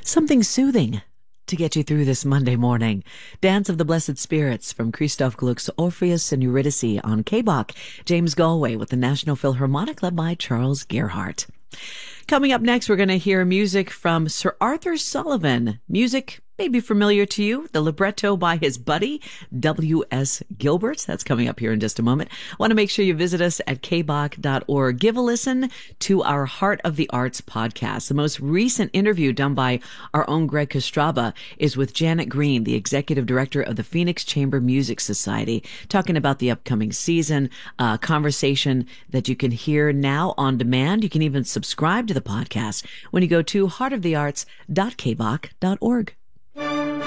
Something soothing to get you through this Monday morning. Dance of the Blessed Spirits from Christoph Gluck's Orpheus and Eurydice on K-Bach. James Galway with the National Philharmonic led by Charles Gerhardt. Coming up next, we're going to hear music from Sir Arthur Sullivan. Music may be familiar to you. The libretto by his buddy, W.S. Gilbert. That's coming up here in just a moment. Want to make sure you visit us at kbach.org. Give a listen to our Heart of the Arts podcast. The most recent interview done by our own Greg Kostraba is with Janet Green, the executive director of the Phoenix Chamber Music Society, talking about the upcoming season, conversation that you can hear now on demand. You can even subscribe to the podcast when you go to heartofthearts.kbach.org.